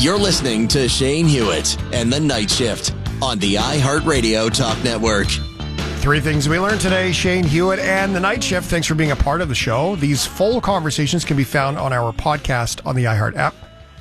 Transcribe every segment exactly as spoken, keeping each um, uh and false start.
You're listening to Shane Hewitt and the Night Shift on the iHeartRadio Talk Network. Three things we learned today. Shane Hewitt and the Night Shift. Thanks for being a part of the show. These full conversations can be found on our podcast on the iHeart app,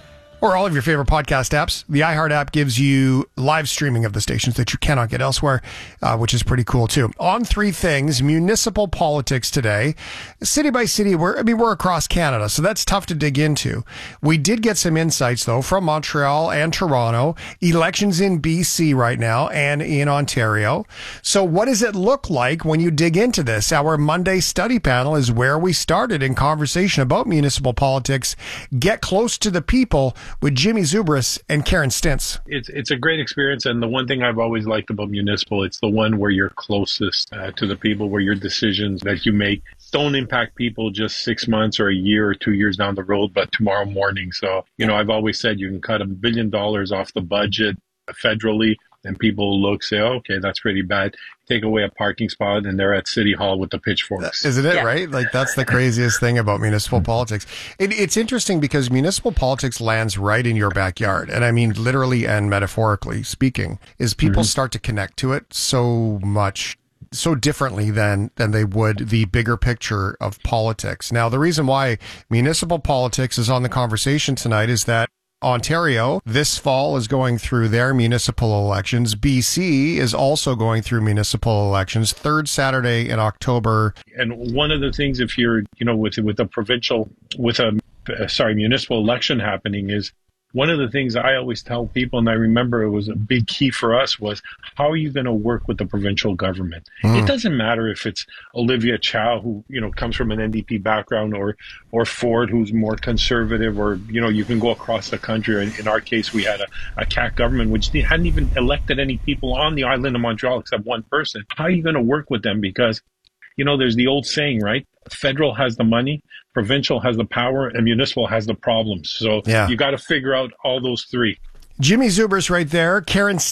or all of your favorite podcast apps. The iHeart app gives you live streaming of the stations that you cannot get elsewhere, uh, which is pretty cool too. On three things, municipal politics today, city by city. We're, I mean, we're across Canada, so that's tough to dig into. We did get some insights though from Montreal and Toronto. Elections in B C right now and in Ontario. So what does it look like when you dig into this? Our Monday study panel is where we started in conversation about municipal politics. Get close to the people with Jimmy Zubris and Karen Stintz. It's it's a great experience, and the one thing I've always liked about municipal, it's the one where you're closest uh, to the people, where your decisions that you make don't impact people just six months or a year or two years down the road, but tomorrow morning. So, you know, I've always said you can cut a billion dollars off the budget federally, and people look, say, oh, okay, that's pretty bad. Take away a parking spot, and they're at City Hall with the pitchforks. Isn't it, yeah. right? Like, that's the craziest thing about municipal politics. It, it's interesting because municipal politics lands right in your backyard. And I mean, literally and metaphorically speaking, is people mm-hmm. start to connect to it so much, so differently than, than they would the bigger picture of politics. Now, the reason why municipal politics is on the conversation tonight is that Ontario this fall is going through their municipal elections. B C is also going through municipal elections, third Saturday in October. And one of the things, if you're, you know, with with a provincial, with a, uh, sorry, municipal election happening, is one of the things I always tell people, and I remember it was a big key for us, was how are you going to work with the provincial government? Mm. It doesn't matter if it's Olivia Chow, who, you know, comes from an N D P background, or or Ford, who's more conservative, or, you know, you can go across the country. In, in our case, we had a, a C A C government, which hadn't even elected any people on the island of Montreal except one person. How are you going to work with them? Because, you know, there's the old saying, right? Federal has the money, provincial has the power, and municipal has the problems. So yeah. you got to figure out all those three. Jimmy Zubris right there. Karen